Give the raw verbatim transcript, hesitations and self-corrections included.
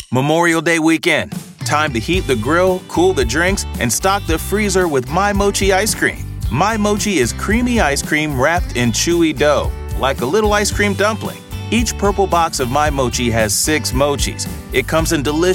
Memorial Day weekend. Time to heat the grill, cool the drinks, and stock the freezer with My Mochi ice cream. My Mochi is creamy ice cream wrapped in chewy dough, like a little ice cream dumpling. Each purple box of My Mochi has six mochis. It comes in delicious